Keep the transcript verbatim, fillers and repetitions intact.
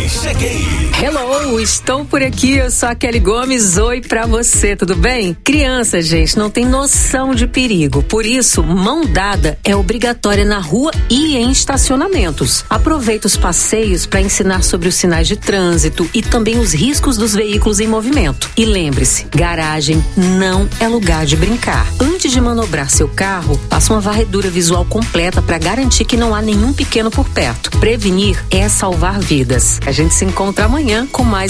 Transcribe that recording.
cheguei. Hello, estou por aqui, eu sou a Kelly Gomes, oi pra você, tudo bem? Criança, gente, não tem noção de perigo, por isso, mão dada é obrigatória na rua e em estacionamentos. Aproveita os passeios para ensinar sobre os sinais de trânsito e também os riscos dos veículos em movimento. E lembre-se, garagem não é lugar de brincar. Antes de manobrar seu carro, faça uma varredura visual completa para garantir que não há nenhum pequeno por perto. Prevenir é salvar vidas. A gente se encontra amanhã com mais